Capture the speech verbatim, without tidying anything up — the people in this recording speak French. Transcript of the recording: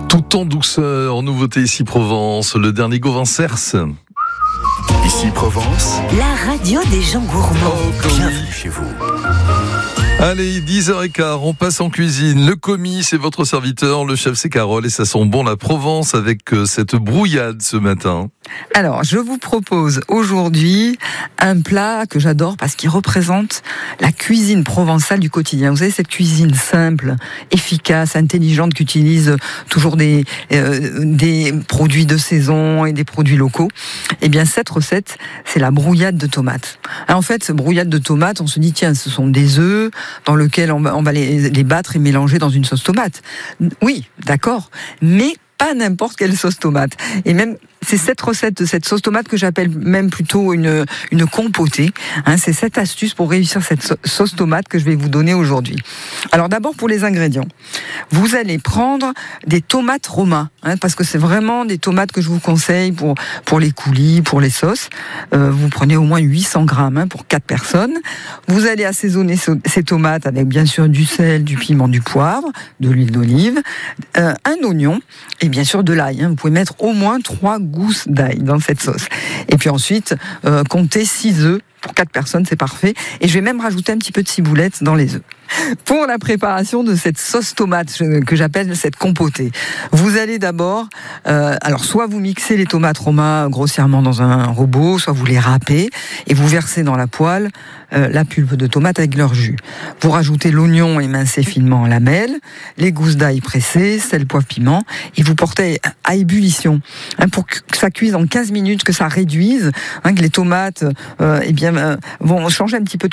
Tout en douceur, en nouveauté ici Provence, le dernier Gauvin Cers. Ici Provence, la radio des gens gourmands. Oh, bienvenue chez vous. Allez, dix heures quinze, on passe en cuisine. Le commis, c'est votre serviteur, le chef c'est Carole et ça sent bon la Provence avec cette brouillade ce matin. Alors, je vous propose aujourd'hui un plat que j'adore parce qu'il représente la cuisine provençale du quotidien. Vous savez, cette cuisine simple, efficace, intelligente, qui utilise toujours des, euh, des produits de saison et des produits locaux. Eh bien, cette recette, c'est la brouillade de tomates. Alors, en fait, cette brouillade de tomates, on se dit, tiens, ce sont des œufs dans lesquels on va, on va les, les battre et mélanger dans une sauce tomate. Oui, d'accord, mais pas n'importe quelle sauce tomate. Et même, c'est cette recette de cette sauce tomate que j'appelle même plutôt une, une compotée. Hein, c'est cette astuce pour réussir cette sauce tomate que je vais vous donner aujourd'hui. Alors d'abord pour les ingrédients. Vous allez prendre des tomates romains, hein, parce que c'est vraiment des tomates que je vous conseille pour, pour les coulis, pour les sauces. Euh, vous prenez au moins huit cents grammes hein, pour quatre personnes. Vous allez assaisonner ces tomates avec bien sûr du sel, du piment, du poivre, de l'huile d'olive, euh, un oignon et bien sûr de l'ail. Hein. Vous pouvez mettre au moins trois gousses d'ail dans cette sauce. Et puis ensuite, euh, comptez six œufs. Pour quatre personnes, c'est parfait. Et je vais même rajouter un petit peu de ciboulette dans les œufs. Pour la préparation de cette sauce tomate que j'appelle cette compotée, vous allez d'abord, euh, alors soit vous mixez les tomates romains grossièrement dans un robot, soit vous les râpez et vous versez dans la poêle euh, la pulpe de tomate avec leur jus. Vous rajoutez l'oignon émincé finement en lamelles, les gousses d'ail pressées, sel, poivre, piment, et vous portez à ébullition hein, pour que ça cuise en quinze minutes, que ça réduise, hein, que les tomates euh, eh bien, euh, vont changer un petit peu de